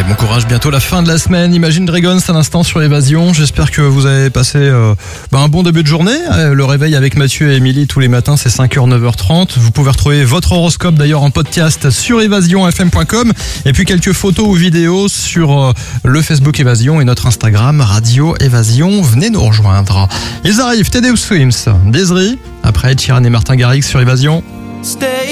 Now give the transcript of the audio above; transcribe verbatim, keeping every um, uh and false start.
Allez, bon courage, bientôt la fin de la semaine. Imagine Dragons à l'instant sur Évasion. J'espère que vous avez passé euh, bah, un bon début de journée. Euh, le réveil avec Mathieu et Émilie tous les matins, c'est cinq heures neuf heures trente. Vous pouvez retrouver votre horoscope d'ailleurs en podcast sur évasion f m point com. Et puis quelques photos ou vidéos sur euh, le Facebook Évasion et notre Instagram Radio Évasion. Venez nous rejoindre. Ils arrivent, Teddy Swims, Desiree, après Ed Sheeran et Martin Garrix sur Évasion. Stay